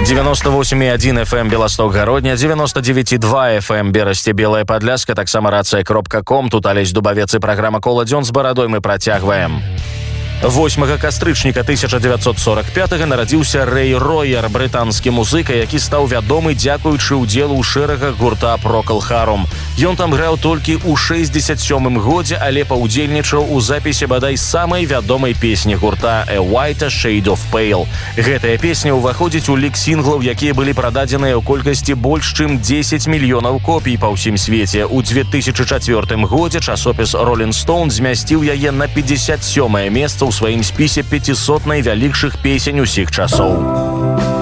98,1 FM Белосток Гародня, 99,2 FM Берасці Белая Падляска, таксама рацыя.ком. Тут Алесь Дубавец і праграма «Кола дзён» з барадой мы працягваем. 8 кастрычніка 1945 нарадзіўся Рэй Рояр, брытанскі музыка, які стаў вядомы дзякуючы ўдзелу ў шэрагах гурта Procol Harum. Ён там граў толькі ў 67 годзе, але паўдзельнічаў у запісе бадай самай вядомай песні гурта «A Whiter Shade of Pale». Гэтая песня ўваходзіць у лік сінглаў, якія былі прададзеныя ў колькасці больш чым 10 мільёнаў копій па ўсім свеце. У 2004 годзе часопіс Rolling Stone змясціў яе на 57-е месца ў сваім спісе 500 найвялікшых песень усіх часоў.